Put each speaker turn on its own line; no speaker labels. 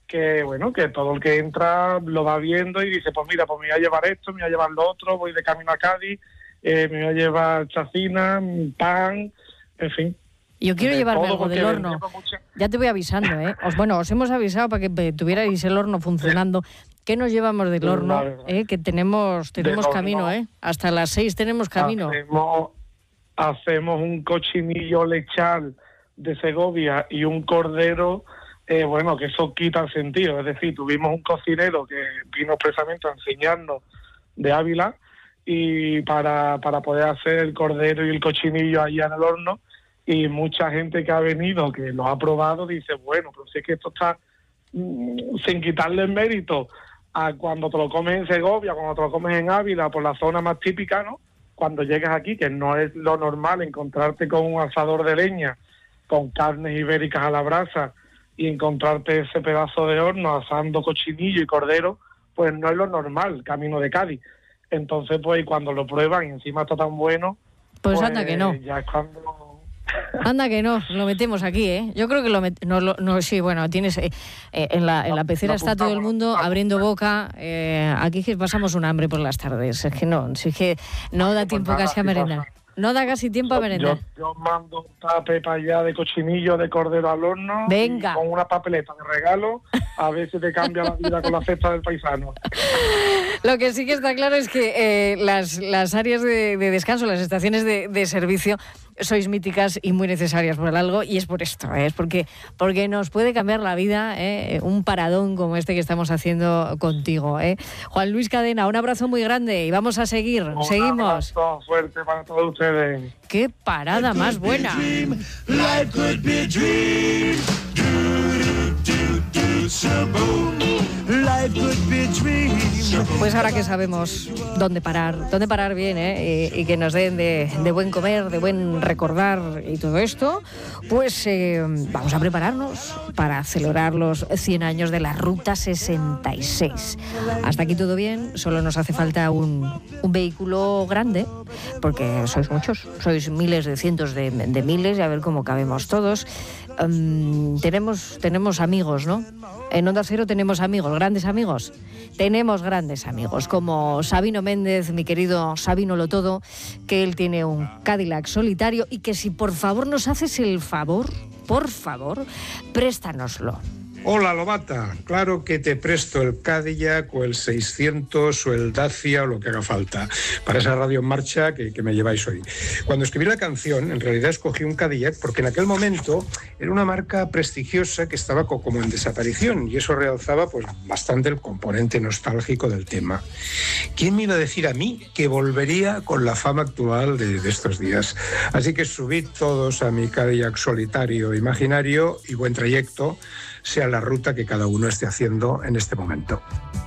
que bueno, que todo el que entra lo va viendo y dice, pues mira, pues me voy a llevar esto, me voy a llevar lo otro, voy de camino a Cádiz, me voy a llevar chacina, pan, en fin.
Yo quiero llevarme algo del horno. Ya te voy avisando, ¿eh? Os hemos avisado para que tuvierais el horno funcionando. ¿Qué nos llevamos del horno? Que tenemos camino, horno, ¿eh? Hasta las 6 tenemos camino.
Hacemos un cochinillo lechal de Segovia y un cordero, bueno, que eso quita el sentido. Es decir, tuvimos un cocinero que vino expresamente a enseñarnos de Ávila y para poder hacer el cordero y el cochinillo allá en el horno. Y mucha gente que ha venido, que lo ha probado, dice, bueno, pero si es que esto está sin quitarle el mérito a cuando te lo comes en Segovia, cuando te lo comes en Ávila, por la zona más típica, ¿no? Cuando llegas aquí, que no es lo normal encontrarte con un asador de leña, con carnes ibéricas a la brasa, y encontrarte ese pedazo de horno asando cochinillo y cordero, pues no es lo normal, camino de Cádiz. Entonces, pues, cuando lo prueban y encima está tan bueno,
pues anda que no.
Ya es cuando...
Anda que no, lo metemos aquí, ¿eh? Yo creo que sí, bueno, tienes en la pecera está todo el mundo abriendo boca. Aquí que pasamos un hambre por las tardes. Es que no da tiempo casi a merendar. No da casi tiempo a merendar.
Yo mando un tape para allá de cochinillo de cordero al horno.
Venga.
Con una papeleta de regalo, a ver si te cambia la vida con la cesta del paisano.
Lo que sí que está claro es que las áreas de descanso, las estaciones de servicio, sois míticas y muy necesarias por algo, y es por esto, es porque nos puede cambiar la vida, un paradón como este que estamos haciendo contigo. Juan Luis Cadena, un abrazo muy grande y vamos a seguir, seguimos.
Un abrazo fuerte para todos ustedes.
¡Qué parada más buena! Pues ahora que sabemos dónde parar bien, y que nos den de buen comer, de buen recordar y todo esto, pues vamos a prepararnos para celebrar los 100 años de la Ruta 66. Hasta aquí todo bien, solo nos hace falta un vehículo grande, porque sois muchos, sois miles de cientos de miles, y a ver cómo cabemos todos. Tenemos amigos, ¿no? En Onda Cero tenemos amigos, grandes amigos. Tenemos grandes amigos, como Sabino Méndez, mi querido Sabino Lotodo, que él tiene un Cadillac solitario y que si por favor nos haces el favor, por favor, préstanoslo.
Hola, Lobata. Claro que te presto el Cadillac o el 600 o el Dacia o lo que haga falta para esa radio en marcha que me lleváis hoy. Cuando escribí la canción, en realidad escogí un Cadillac porque en aquel momento era una marca prestigiosa que estaba como en desaparición, y eso realzaba pues bastante el componente nostálgico del tema. ¿Quién me iba a decir a mí que volvería con la fama actual de estos días? Así que subid todos a mi Cadillac solitario imaginario y buen trayecto, sea la ruta que cada uno esté haciendo en este momento.